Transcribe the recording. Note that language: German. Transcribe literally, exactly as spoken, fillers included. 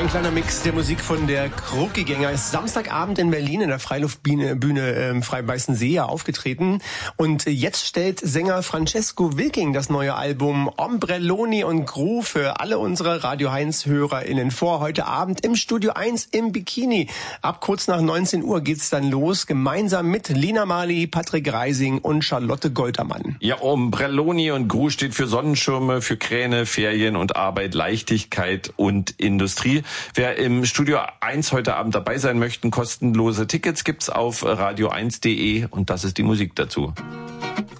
ein kleiner Mix der Musik von der Kruckigänger. Ist Samstagabend in Berlin in der Freiluftbühne Bühne, ähm, Freibeißensee aufgetreten. Und jetzt stellt Sänger Francesco Wilking das neue Album Ombrelloni und Gru für alle unsere Radio eins HörerInnen vor. Heute Abend im Studio eins im Bikini. Ab kurz nach neunzehn Uhr geht's dann los, gemeinsam mit Lina Marley, Patrick Reising und Charlotte Goltermann. Ja, Ombrelloni und Gru steht für Sonnenschirme, für Kräne, Ferien und Arbeit, Leichtigkeit und Industrie. Wer im Studio eins heute Abend dabei sein möchte, kostenlose Tickets gibt's auf radio eins punkt de und das ist die Musik dazu.